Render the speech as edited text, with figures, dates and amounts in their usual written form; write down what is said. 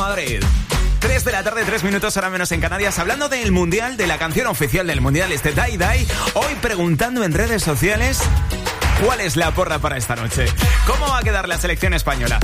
Madrid. 3 de la tarde, 3 minutos, ahora menos en Canarias, hablando del Mundial, de la canción oficial del Mundial, Die Die. Hoy preguntando en redes sociales cuál es la porra para esta noche. ¿Cómo va a quedar la selección española?